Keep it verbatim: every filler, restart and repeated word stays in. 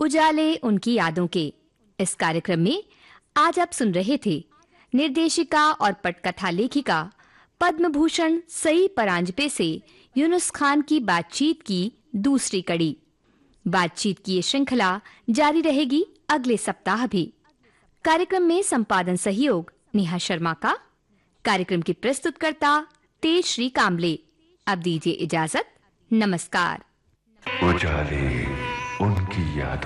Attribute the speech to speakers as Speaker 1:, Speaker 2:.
Speaker 1: उजाले उनकी यादों के। इस कार्यक्रम में आज आप सुन रहे थे निर्देशिका और पटकथा लेखिका पद्म भूषण सई परांजपे से यूनुस खान की बातचीत की दूसरी कड़ी। बातचीत की ये श्रृंखला जारी रहेगी अगले सप्ताह भी। कार्यक्रम में संपादन सहयोग नेहा शर्मा का। कार्यक्रम की प्रस्तुतकर्ता तेज श्री कामले। अब दीजिए इजाजत। नमस्कार।
Speaker 2: उजाले उनकी यादों